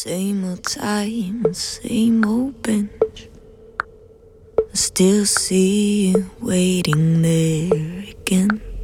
Same old time, same old bench. I still see you waiting there again.